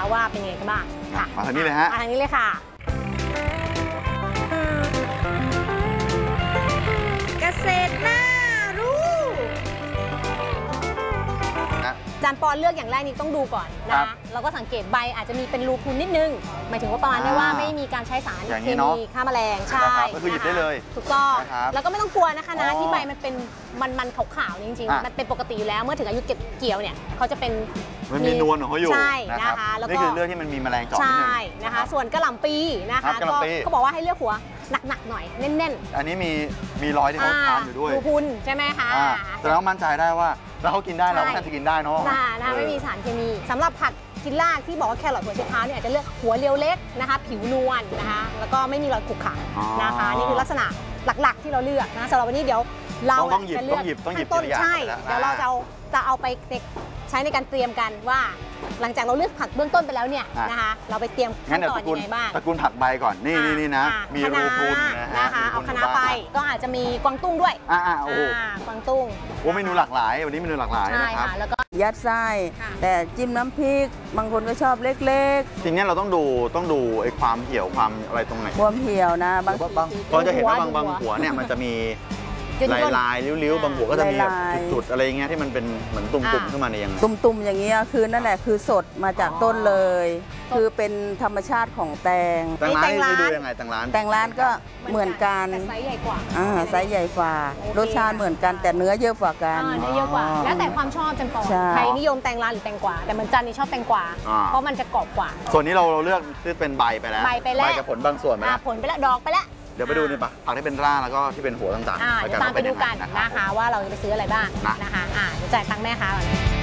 ว่าเป็นยังไงกันบ้างค่ะมาทางนี้เลยฮะมาทางนี้เลยค่ะเกษตรน่ารู้จานปอนเลือกอย่างแรกนี้ต้องดูก่อนนะเราก็สังเกตใบอาจจะมีเป็นรูพุนนิดนึงหมายถึงว่าประมาณได้ว่าไม่มีการใช้สารเคมีฆ่าแมลงใช่ก็คือหยิบได้เลยถูกต้องแล้วก็ไม่ต้องกลัวนะคะนะที่ใบมันเป็นมันขาวๆจริงๆมันเป็นปกติอยู่แล้วเมื่อถึงอายุเก็บเกี่ยวเนี่ยเขาจะเป็นมันมีนวลของเขาอยู่ใช่นะคะแล้วก็นี่คือเรื่องที่มันมีแมลงเจาะใช่นะคะส่วนกระหล่ำปีนะคะก็บอกว่าให้เลือกหัวหนักๆหน่อยแน่นๆอันนี้มีรอยที่เขาทำอยู่ด้วยรูพุนใช่ไหมคะแต่เรามั่นใจได้ว่าแล้วเขากินได้เราก็น่าจะกินได้เนาะนะไม่มีสารเคมีสำหรับผักกินรากที่บอกว่าแครอทหัวไชเท้าเนี่ยอาจจะเลือกหัวเรียวเล็กนะคะผิวนวลนะคะแล้วก็ไม่มีรอยขรุขระนะคะนี่คือลักษณะหลักๆที่เราเลือกนะสำหรับวันนี้เดี๋ยวเราจะเลือกต้นใช่เดี๋ยวเราจะเอาไปใช้ในการเตรียมกันว่าหลังจากเราเลือกผักเบื้องต้นไปแล้วเนี่ยนะคะเราไปเตรียมขั้นตอนยังไงบ้างตระกูลผักใบก่อนนี่นะมีรูพุนนะคะเอาคะน้าไปก็อาจจะมีกวางตุ้งด้วยโอ้กวางตุ้งเมนูหลากหลายวันนี้เมนูหลากหลายนะครับแล้วก็ยัดไส้แต่จิ้มน้ำพริกบางคนก็ชอบเล็กๆทีนี้เราต้องดูไอ้ความเหี่ยวความอะไรตรงไหนความเหี่ยวนะบางเราจะเห็นว่าบางหัวเนี่ยมันจะมีลายริ้วๆบางหัวก็จะมีจุดๆอะไรเงี้ยที่มันเป็นเหมือนตุ่มๆขึ้นมาเนี่ยยังตุ่มๆอย่างเงี้ยคือนั่นแหละคือสดมาจากต้นเลยคือเป็นธรรมชาติของแตงร้านนี่ดูยังไงแตงร้านก็เหมือนกันแต่ไซส์ใหญ่กว่าไซส์ใหญ่กว่ารสชาติเหมือนกันแต่เนื้อเยอะกว่ากันเนื้อเยอะกว่าแล้วแต่ความชอบจันปอนใครนิยมแตงร้านหรือแตงกวาแต่เหมือนจันนี่ชอบแตงกวาเพราะมันจะกรอบกว่าส่วนนี้เราเลือกที่เป็นใบไปแล้วใบกับผลบางส่วนไปแล้วผลไปแล้วดอกไปแล้วเดี๋ยวไปดูนี่ปะผักที่เป็นรากแล้วก็ที่เป็นหัวต่างๆเดี๋ยวตามไปดูกันนะคะว่าเราจะไปซื้ออะไรบ้างนะคะเดี๋ยวจ่ายตังค์แม่ค้าก่อน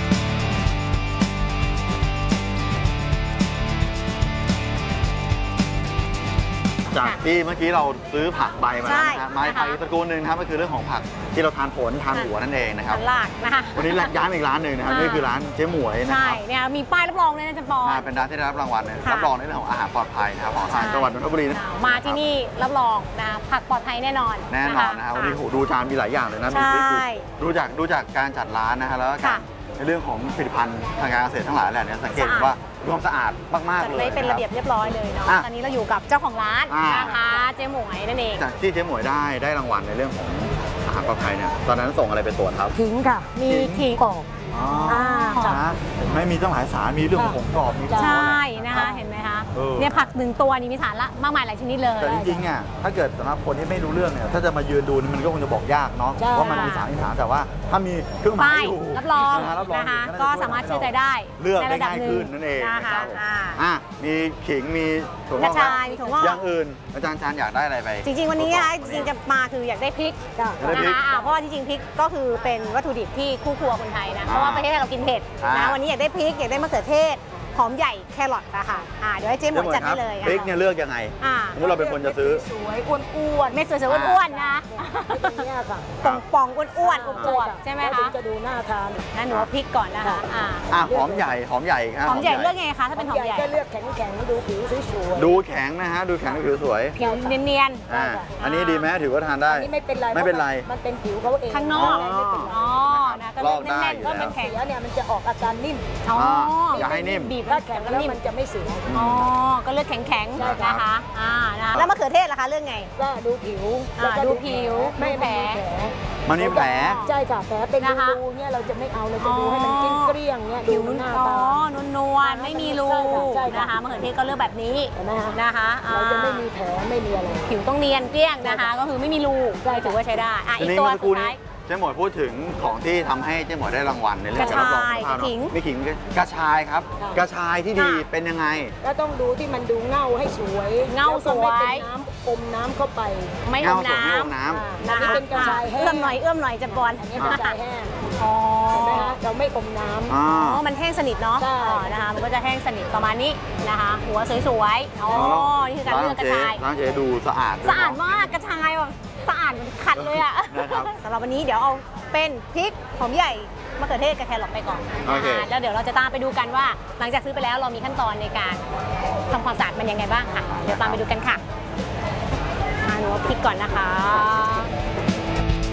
จากที่เมื่อกี้เราซื้อผักใบมาแล้วนะครับไม้ไผ่ตระกูลหนึ่งนะครับก็คือเรื่องของผักที่เราทานผลทานหัวนั่นเองนะครับรากนะคะวันนี้ย้ายมาอีกร้านหนึ่งนะครับนี่คือร้านเจ๊หมวยนะครับใช่เนี่ยมีป้ายรับรองเลยนะจันปอนเป็นร้านที่ได้รับรางวัลรับรองในเรื่องของอาหารปลอดภัยนะครับของทางจังหวัดนนทบุรีนะมาที่นี่รับรองนะผักปลอดภัยแน่นอนนะครับวันนี้ดูจานมีหลายอย่างเลยนะมีดูจากการจัดร้านนะฮะแล้วก็ในเรื่องของผลิตภัณฑ์ทางการเกษตรทั้งหลายแหละเนี่ยสังเกตว่าความสะอาดมากๆเลยเป็นระเบียบเรียบร้อยเลยเนาะตอนนี้เราอยู่กับเจ้าของร้านนะคะเจ๊หมวยนั่นเองจากที่เจ๊หมวยได้รางวัลในเรื่องของอาหารปลอดภัยเนี่ยตอนนั้นส่งอะไรไปตรวจครับขิงค่ะมีขิงกรอบไม่มีตั้งหลายสารมีเรื่องของผงกรอบใช่นะคะเห็นไหมคะเนี่ยผัก1ตัวนี้มีสารละมากมายหลายชนิดเลยแต่จริงๆอ่ะถ้าเกิดสำหรับคนที่ไม่รู้เรื่องเนี่ยถ้าจะมายืนดูมันก็คงจะบอกยากเนาะว่ามันมีสารแต่ว่าถ้ามีเครื่องหมายรับรองนะคะก็สามารถเชื่อใจได้เลือกได้ง่ายขึ้นนั่นเองนะคะมีขิงมีถั่วงอกอย่างอื่นอาจารย์ชาญอยากได้อะไรไปจริงๆวันนี้จริงๆจะมาคืออยากได้พริกนะคะเพราะว่าจริงๆพริกก็คือเป็นวัตถุดิบที่คู่ครัวคนไทยนะเพราะว่าประเทศไทยเรากินเผ็ดนะวันนี้อยากได้พริกอยากได้มะเขือเทศหอมใหญ่แครอทอะค่ะเดี๋ยวให้เจ๊หมวยจัดให้เลยพริกเนี่ยเลือกยังไงเมื่อเราเป็นคนจะซื้อสวยอ้วนๆไม่สวยๆอ้วนๆนะป่องๆอ้วนๆอวบๆใช่ไหมคะจะดูน่าทานนะหนูพริกก่อนนะคะหอมใหญ่ครับหอมใหญ่เลือกไงคะถ้าเป็นหอมใหญ่ก็เลือกแข็งๆดูผิวสวยดูแข็งนะฮะดูแข็งผิวสวยผิวเนียนๆอันนี้ดีไหมถือว่าทานได้อันนี้ไม่เป็นไรมันเป็นผิวเขาเองข้างนอกนะก็เล่นๆก็เป็นแข็งแล้วเนี่ยมันจะออกอาการนิ่มอย่าให้นิ่มบีบถ้าแข็งแล้วมันจะไม่สวยก็เลือกแข็งๆนะคะแล้วมะเขือเทศล่ะคะเลือกไงก็ดูผิวดูผิวไม่แผลมันมีแผลใช่ค่ะแผลเป็นรูเนี่ยเราจะไม่เอาเราจะดูให้มันเกลี้ยงเนี่ยผิวหน้าตานวลไม่มีรูนะคะมะเขือเทศก็เลือกแบบนี้นะคะเราจะไม่มีแผลไม่มีอะไรผิวต้องเนียนเกลี้ยงนะคะก็คือไม่มีรูถือว่าใช้ได้อีกตัวสุดท้ายเจ๊หมวยพูดถึงของที่ทำให้เจ๊หมวยได้รางวัลในเรื่องการรับรองคุณภาพมีขิงกระชายครับกระชายที่ดีเป็นยังไงก็ต้องดูที่มันดูเงาให้สวยเงาสวยอมน้ำเข้าไปไม่อมน้ำนะคะเป็นกระชายแห้งเอื้อมหน่อยจะบอลอันนี้กระชายแห้งเห็นไหมคะเราไม่อมน้ำมันแห้งสนิทเนาะนะคะมันก็จะแห้งสนิทประมาณนี้นะคะหัวสวยๆนี่คือการเลือกกระชายร้านเจ๊ดูสะอาดมากกระชายแบบสะอาดเหมือนขัดเลยอะสำหรับวันนี้เดี๋ยวเอาเป็นพริกหอมใหญ่มะเขือเทศกับแครอทไปก่อนแล้วเดี๋ยวเราจะตามไปดูกันว่าหลังจากซื้อไปแล้วเรามีขั้นตอนในการทำความสะอาดมันยังไงบ้างค่ะเดี๋ยวตามไปดูกันค่ะหนูเอาพริกก่อนนะคะ